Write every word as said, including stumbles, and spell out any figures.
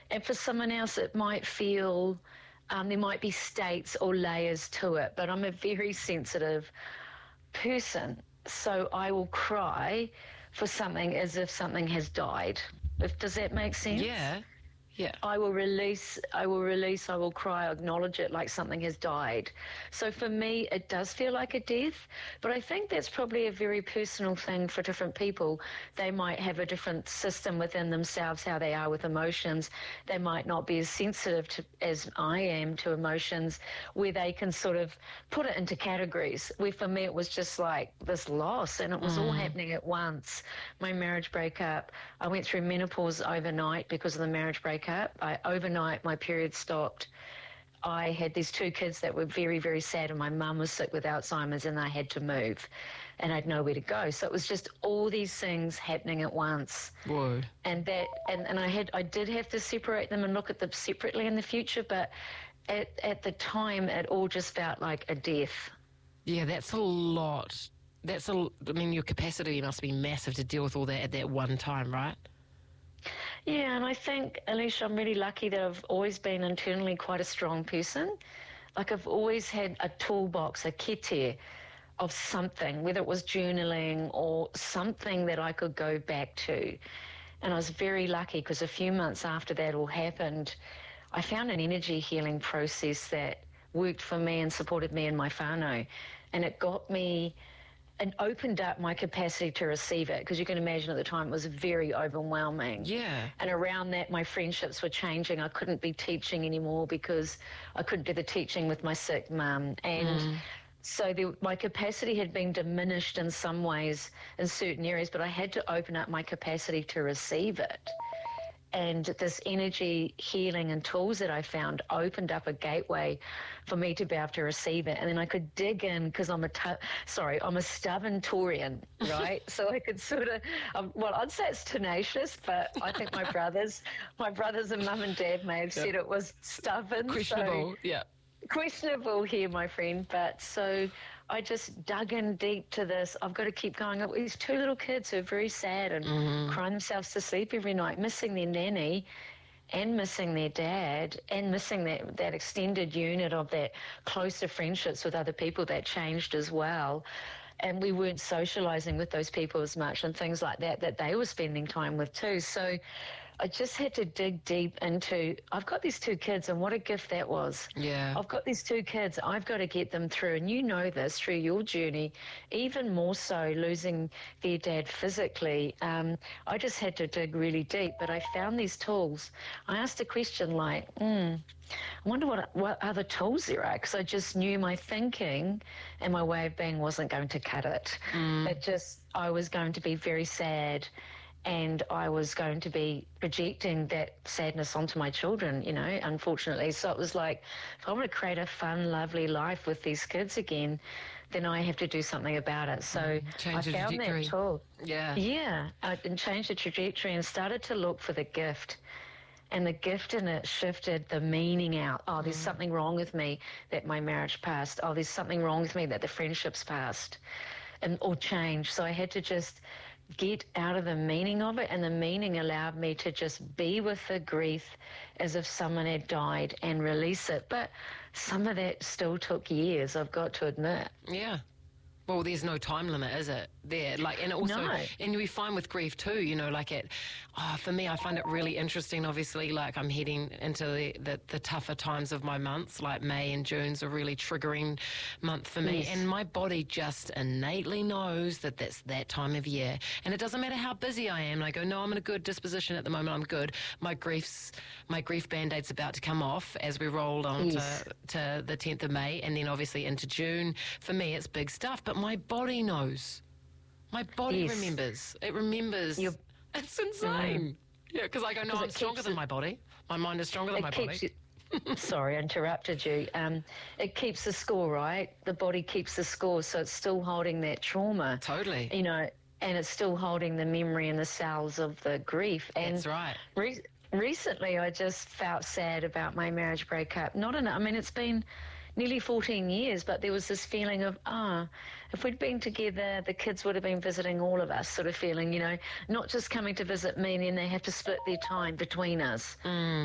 And for someone else, it might feel um, there might be states or layers to it. But I'm a very sensitive person, so I will cry for something as if something has died. If, does that make sense? Yeah. Yeah. I will release, I will release, I will cry, acknowledge it like something has died. So for me, it does feel like a death, but I think that's probably a very personal thing for different people. They might have a different system within themselves, how they are with emotions. They might not be as sensitive to, as I am to emotions, where they can sort of put it into categories, where for me it was just like this loss, and it was mm. all happening at once. My marriage breakup, I went through menopause overnight because of the marriage breakup. I, overnight, my period stopped. I had these two kids that were very, very sad, and my mum was sick with Alzheimer's, and I had to move, and I had nowhere to go. So it was just all these things happening at once. Whoa. And that, and, and I had, I did have to separate them and look at them separately in the future, but at at the time, it all just felt like a death. Yeah, that's a lot. That's a. I mean, your capacity must be massive to deal with all that at that one time, right? Yeah, and I think, Alicia, I'm really lucky that I've always been internally quite a strong person. Like I've always had a toolbox, a kete of something, whether it was journaling or something that I could go back to. And I was very lucky because a few months after that all happened, I found an energy healing process that worked for me and supported me in my whānau. And it got me... and opened up my capacity to receive it, because you can imagine at the time it was very overwhelming. Yeah. And around that, my friendships were changing. I couldn't be teaching anymore because I couldn't do the teaching with my sick mum. And mm. so the, my capacity had been diminished in some ways in certain areas, but I had to open up my capacity to receive it. And this energy healing and tools that I found opened up a gateway for me to be able to receive it. And then I could dig in, because I'm a, t- sorry, I'm a stubborn Taurian, right? So I could sort of, um, well, I'd say it's tenacious, but I think my brothers, my brothers and mum and dad may have yep. said it was stubborn. Questionable, so, yeah. Questionable here, my friend. But so I just dug in deep to this. I've got to keep going up with these two little kids who are very sad and mm-hmm. crying themselves to sleep every night, missing their nanny and missing their dad and missing that, that extended unit of that closer friendships with other people that changed as well. And we weren't socialising with those people as much and things like that that they were spending time with too. So I just had to dig deep into, I've got these two kids and what a gift that was. Yeah. I've got these two kids. I've got to get them through. And you know this through your journey, even more so losing their dad physically. Um, I just had to dig really deep, but I found these tools. I asked a question like, hmm, I wonder what what other tools there are, because I just knew my thinking and my way of being wasn't going to cut it. Mm. It just, I was going to be very sad, and I was going to be projecting that sadness onto my children, you know, unfortunately. So it was like, if I want to create a fun, lovely life with these kids again, then I have to do something about it. So Change I found that tool. Yeah. Yeah, I changed the trajectory and started to look for the gift. And the gift in it shifted the meaning out. Oh, there's mm. something wrong with me that my marriage passed. Oh, there's something wrong with me that the friendships passed, and or changed. So I had to just get out of the meaning of it, and the meaning allowed me to just be with the grief as if someone had died and release it. But some of that still took years, I've got to admit. Yeah. Well, there's no time limit, is it? There, like, and also, no. and we find with grief too, you know, like it. Oh, for me, I find it really interesting. Obviously, like I'm heading into the, the, the tougher times of my months. Like May and June's a really triggering month for me, yes. and my body just innately knows that that's that time of year. And it doesn't matter how busy I am. And I go, no, I'm in a good disposition at the moment. I'm good. My grief's my grief band-aid's about to come off as we roll on yes. to, to the tenth of May, and then obviously into June. For me, it's big stuff, but my body knows. My body yes. remembers. It remembers. You're, it's insane. Mm. Yeah, because I go, no, I'm stronger than it, my body. My mind is stronger than my body. You, sorry, I interrupted you. Um, it keeps the score, right? The body keeps the score, so it's still holding that trauma. Totally. You know, and it's still holding the memory and the cells of the grief. And that's right. Re- recently, I just felt sad about my marriage breakup. Not enough. I mean, it's been nearly fourteen years, but there was this feeling of, ah, oh, if we'd been together, the kids would have been visiting all of us, sort of feeling, you know, not just coming to visit me and then they have to split their time between us. Mm.